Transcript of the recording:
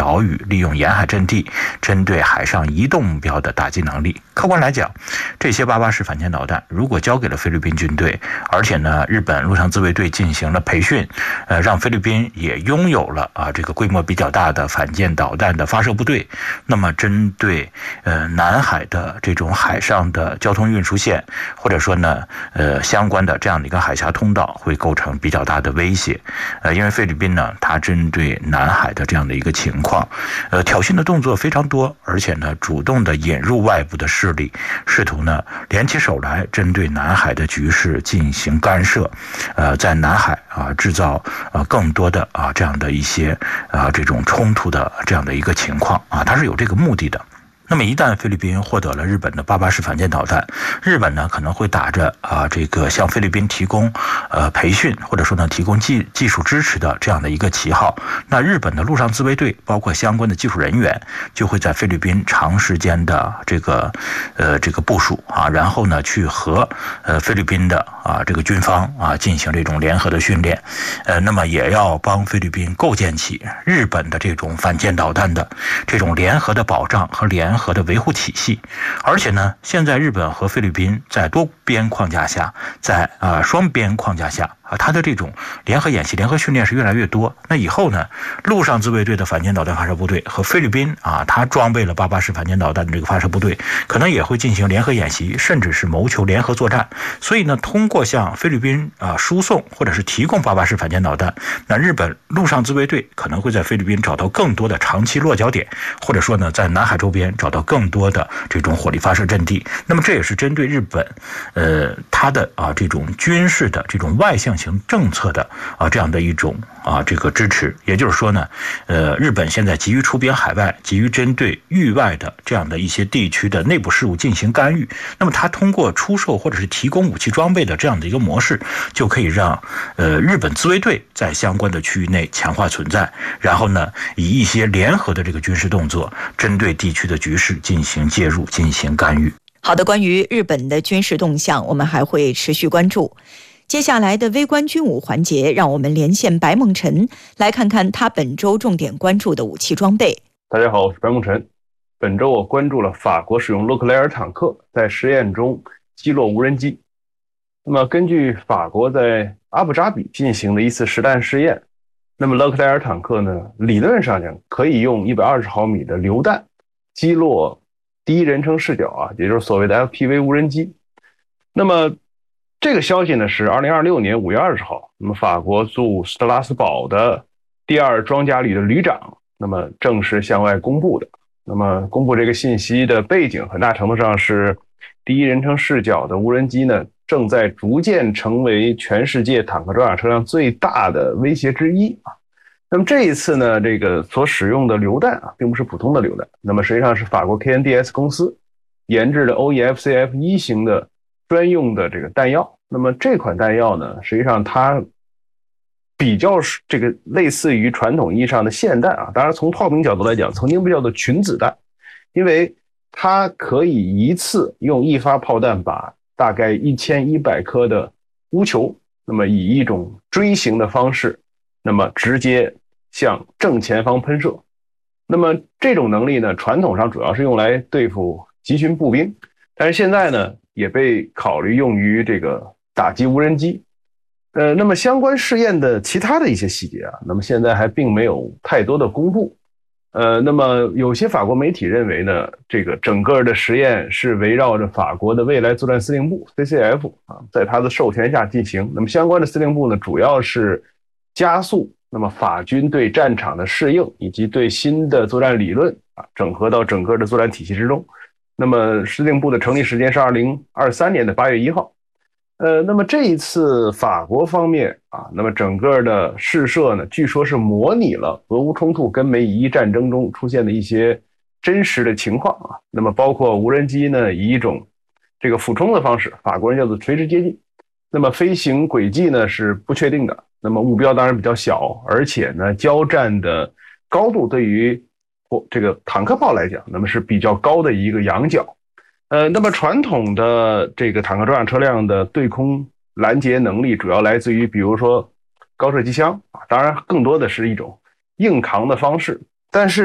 岛屿，利用沿海阵地，针对海上移动目标的打击能力。客观来讲，这些88式反舰导弹如果交给了菲律宾军队，而且呢，日本陆上自卫队进行了培训，让菲律宾也拥有了这个规模比较大的反舰导弹的发射部队，那么针对南海的这种海上的交通运输线，或者说呢相关的这样的一个海峡通道，会构成比较大的威胁。因为菲律宾呢，它针对南海的这样的一个情况，挑衅的动作非常多，而且呢，主动的引入外部的势力，试图呢联起手来，针对南海的局势进行干涉，在南海制造更多的这样的一些这种冲突的这样的一个情况它是有这个目的的。那么一旦菲律宾获得了日本的88式反舰导弹，日本呢可能会打着这个向菲律宾提供培训，或者说呢提供技术支持的这样的一个旗号，那日本的陆上自卫队包括相关的技术人员就会在菲律宾长时间的这个部署然后呢去和菲律宾的这个军方进行这种联合的训练，那么也要帮菲律宾构建起日本的这种反舰导弹的这种联合的保障和联合的维护体系。而且呢，现在日本和菲律宾在多边框架下，在双边框架下它的这种联合演习、联合训练是越来越多。那以后呢，陆上自卫队的反舰导弹发射部队和菲律宾它装备了88式反舰导弹的这个发射部队，可能也会进行联合演习，甚至是谋求联合作战。所以呢，通过向菲律宾输送或者是提供88式反舰导弹，那日本陆上自卫队可能会在菲律宾找到更多的长期落脚点，或者说呢，在南海周边找到更多的这种火力发射阵地。那么这也是针对日本它的这种军事的这种外向型政策的这样的一种这个支持。也就是说呢，日本现在急于出兵海外，急于针对域外的这样的一些地区的内部事务进行干预，那么它通过出售或者是提供武器装备的这样的一个模式，就可以让日本自卫队在相关的区域内强化存在，然后呢，以一些联合的这个军事动作，针对地区的局势进行介入、进行干预。 好的，关于日本的军事动向，我们还会持续关注。接下来的微观军武环节，让我们连线白梦辰，来看看他本周重点关注的武器装备。 大家好，我是白梦辰。本周我关注了法国使用勒克莱尔坦克在实验中击落无人机。那么根据法国在阿布扎比进行的一次实弹试验，那么勒克莱尔坦克呢，理论上讲可以用120毫米的榴弹击落第一人称视角也就是所谓的 FPV 无人机。那么这个消息呢是2026年5月20号，那么法国驻斯特拉斯堡的第2装甲旅的旅长那么正式向外公布的。那么公布这个信息的背景很大程度上是第一人称视角的无人机呢正在逐渐成为全世界坦克装甲车辆最大的威胁之一那么这一次呢，这个所使用的榴弹并不是普通的榴弹，那么实际上是法国 KNDS 公司研制的 OEFCF1 型的专用的这个弹药。那么这款弹药呢，实际上它比较这个类似于传统意义上的霰弹当然从炮兵角度来讲，曾经被叫做群子弹，因为它可以一次用一发炮弹把大概1100颗的钨球，那么以一种锥形的方式，那么直接向正前方喷射。那么这种能力呢，传统上主要是用来对付集群步兵，但是现在呢，也被考虑用于这个打击无人机。那么相关试验的其他的一些细节那么现在还并没有太多的公布。那么有些法国媒体认为呢，这个整个的实验是围绕着法国的未来作战司令部 CCF 在它的授权下进行。那么相关的司令部呢，主要是加速那么法军对战场的适应，以及对新的作战理论整合到整个的作战体系之中。那么司令部的成立时间是2023年的8月1号。那么这一次法国方面那么整个的试射呢，据说是模拟了俄乌冲突跟美以伊战争中出现的一些真实的情况那么包括无人机呢以一种这个俯冲的方式，法国人叫做垂直接近，那么飞行轨迹呢是不确定的，那么目标当然比较小，而且呢交战的高度对于这个坦克炮来讲，那么是比较高的一个仰角。那么传统的这个坦克装甲车辆的对空拦截能力主要来自于比如说高射机枪当然更多的是一种硬扛的方式，但是